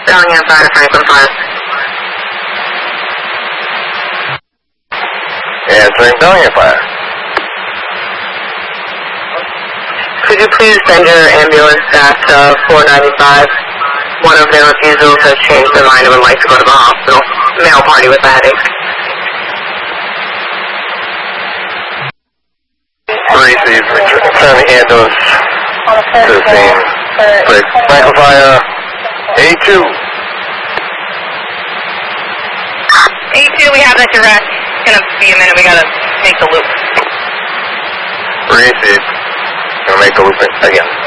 Bellingham Fire to Franklin Fire. Answering Bellingham Fire. Could you please send your ambulance back to 495? One of their refusals has changed their mind and would like to go to the hospital. Male party with a headache. Receive. Return the ambulance to the scene. Franklin Fire. A2. A2, we have that direct. It's gonna be a minute. We gotta make the loop. Receive. Gonna make the loop again.